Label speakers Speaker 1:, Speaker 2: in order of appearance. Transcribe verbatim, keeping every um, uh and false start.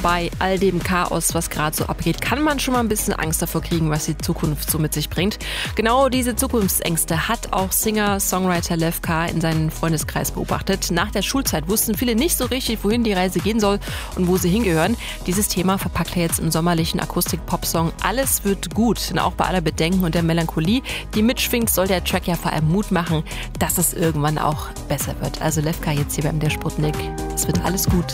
Speaker 1: bei all dem Chaos, was gerade so abgeht, kann man schon mal ein bisschen Angst davor kriegen, was die Zukunft so mit sich bringt. Genau diese Zukunftsängste hat auch Singer-Songwriter Lev K. in seinem Freundeskreis beobachtet. Nach der Schulzeit wussten viele nicht so richtig, wohin die Reise gehen soll und wo sie hingehören. Dieses Thema verpackt er jetzt im sommerlichen Akustik-Pop-Song Alles wird gut. Und auch bei aller Bedenken und der Melancholie, die mitschwingt, soll der Track ja vor allem Mut machen, dass es irgendwann auch besser wird. Also Lev K. jetzt hier beim Der Sputnik. Es wird alles gut.